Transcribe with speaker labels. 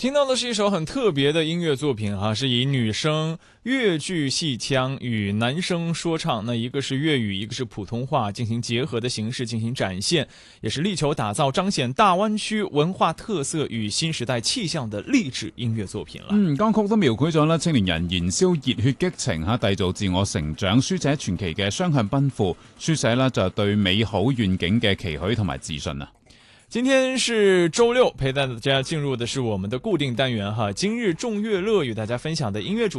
Speaker 1: 听到的是一首很特别的音乐作品哈，是以女生粤剧戏腔与男生说唱，那一个是粤语，一个是普通话进行结合的形式进行展现，也是力求打造彰显大灣區文化特色與新時代氣象的勵志音樂作品啦。
Speaker 2: 歌曲都描繪咗咧青年人燃燒熱血激情嚇，締造自我成長，書寫傳奇嘅雙向奔赴，書寫咧就對美好願景嘅期許同埋自信啊！
Speaker 1: 今天是周六，陪大家进入的是我们的固定单元哈，今日众乐乐与大家分享的音乐主